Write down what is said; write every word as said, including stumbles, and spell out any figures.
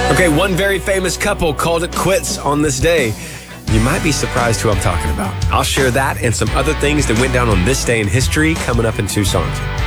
Okay, one very famous couple called it quits on this day. You might be surprised who I'm talking about. I'll share that and some other things that went down on this day in history coming up in two songs.